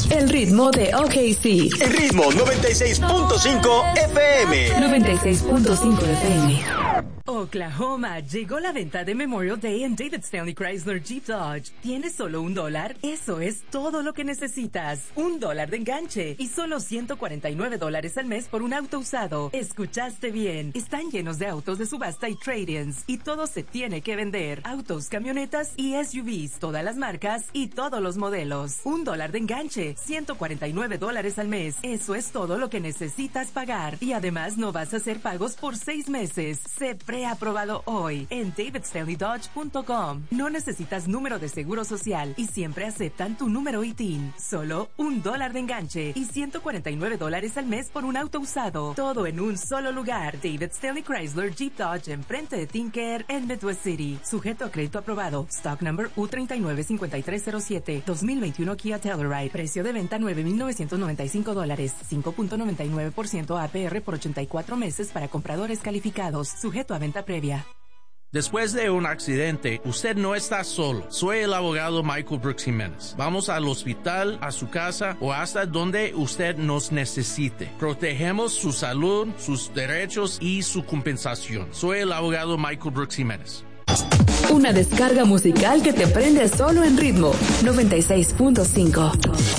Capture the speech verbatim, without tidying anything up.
El ritmo de O K C. El ritmo noventa y seis punto cinco F M. noventa y seis punto cinco F M. Oklahoma, llegó la venta de Memorial Day en David Stanley Chrysler Jeep Dodge. ¿Tienes solo un dólar? Eso es todo lo que necesitas. Un dólar de enganche y solo ciento cuarenta y nueve dólares al mes por un auto usado. Escuchaste bien. Están llenos de autos de subasta y trade-ins y todo se tiene que vender. Autos, camionetas y S U Vs, todas las marcas y todos los modelos. Un dólar de enganche, ciento cuarenta y nueve dólares al mes. Eso es todo lo que necesitas pagar. Y además no vas a hacer pagos por seis meses. Se preaprobado hoy en david stanley dodge punto com. No necesitas número de seguro social y siempre aceptan tu número I T I N. Solo un dólar de enganche y ciento cuarenta y nueve dólares al mes por un auto usado. Todo en un solo lugar. David Stanley Chrysler Jeep Dodge enfrente de Tinker en Midwest City. Sujeto a crédito aprobado. Stock number U tres nueve cinco tres cero siete. dos mil veintiuno Kia Telluride. Precio de venta nueve mil novecientos noventa y cinco dólares. cinco punto noventa y nueve por ciento A P R por ochenta y cuatro meses para compradores calificados. Sujeto a venta previa. Después de un accidente, usted no está solo. Soy el abogado Michael Brooks Jiménez. Vamos al hospital, a su casa o hasta donde usted nos necesite. Protegemos su salud, sus derechos y su compensación. Soy el abogado Michael Brooks Jiménez. Una descarga musical que te prende solo en ritmo noventa y seis punto cinco.